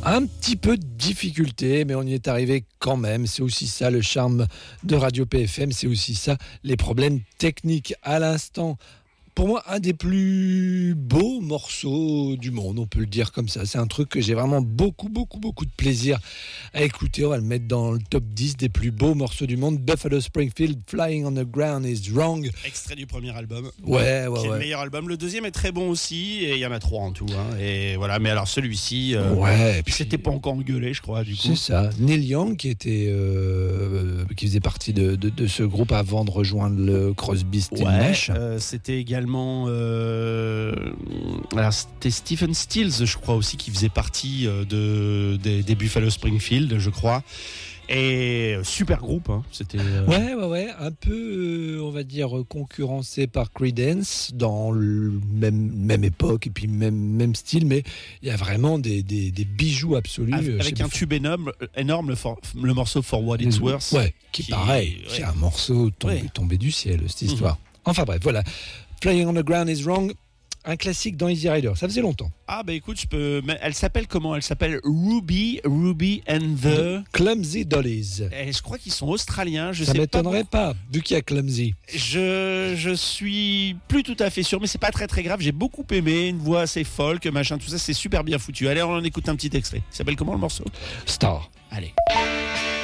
Un petit peu de difficulté, mais on y est arrivé quand même. C'est aussi ça le charme de Radio PFM, c'est aussi ça les problèmes techniques. À l'instant, pour moi, un des plus beaux morceaux du monde, on peut le dire comme ça. C'est un truc que j'ai vraiment beaucoup de plaisir à écouter. On va le mettre dans le top 10 des plus beaux morceaux du monde. Buffalo Springfield, Flying on the Ground is Wrong. Extrait du premier album. Ouais. Qui est le meilleur album. Le deuxième est très bon aussi, et il y en a 3 en tout. Et voilà, mais alors celui-ci, ouais, et puis c'était pas encore engueulé, je crois, du coup. C'est ça. Neil Young, qui faisait partie de ce groupe avant de rejoindre le Crosby, Stills Nash. C'était également alors c'était Stephen Stills, je crois aussi, qui faisait partie des Buffalo Springfield, je crois. Et super groupe, c'était. Ouais, un peu, on va dire, concurrencé par Creedence dans le même époque et puis même style, mais il y a vraiment des bijoux absolus. Avec un tube énorme, le morceau For What It's Worth. Ouais, qui pareil, c'est un morceau tombé du ciel, cette histoire. Enfin bref, voilà. Flying on the Ground is Wrong, un classique dans Easy Rider. Ça faisait longtemps. Ah bah écoute, elle s'appelle comment ? Elle s'appelle Ruby and the Clumsy Dollies. Et je crois qu'ils sont australiens. Ça m'étonnerait pas, vu qu'il y a Clumsy. Je suis plus tout à fait sûr, mais c'est pas très grave. J'ai beaucoup aimé, une voix assez folk, machin, tout ça, c'est super bien foutu. Allez, on en écoute un petit extrait. Il s'appelle comment le morceau ? Star. Allez.